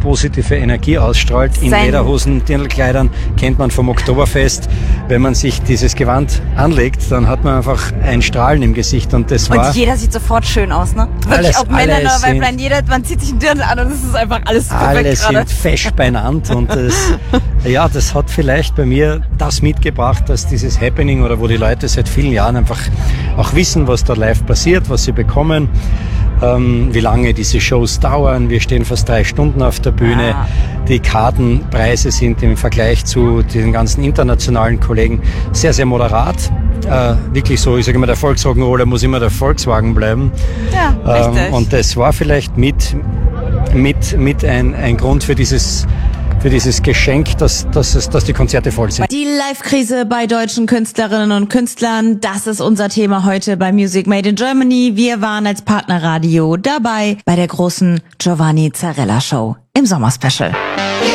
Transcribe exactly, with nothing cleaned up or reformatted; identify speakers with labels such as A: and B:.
A: positive Energie ausstrahlt. In
B: Sein-
A: Lederhosen, Dirndlkleidern kennt man vom Oktoberfest. Wenn man sich dieses Gewand anlegt, dann hat man einfach ein Strahlen im Gesicht und das war...
B: Und jeder sieht sofort schön aus, ne? Wirklich,
A: Alles-
B: ob Männer
A: alle
B: oder
A: sind-
B: Weiblein, jeder, man zieht sich einen Dirndl an und es ist einfach alles
A: Alle
B: perfekt gerade.
A: sind fest beieinander und das, ja, das hat vielleicht bei mir das mitgebracht, dass dieses Happening oder wo die Leute seit vielen Jahren einfach auch wissen, was da live passiert, was sie bekommen, ähm, wie lange diese Shows dauern. Wir stehen fast drei Stunden auf der Bühne.
B: Ah.
A: Die Kartenpreise sind im Vergleich zu den ganzen internationalen Kollegen sehr, sehr moderat. Äh, wirklich so, ich sage immer, der Volksrock'n'Roller muss immer der Volkswagen bleiben.
B: Ja, richtig.
A: Ähm, und das war vielleicht mit, mit, mit ein, ein Grund für dieses, für dieses Geschenk, dass, dass, es, dass die Konzerte voll sind.
C: Die Live-Krise bei deutschen Künstlerinnen und Künstlern, das ist unser Thema heute bei Music Made in Germany. Wir waren als Partnerradio dabei bei der großen Giovanni Zarella Show im Sommerspecial.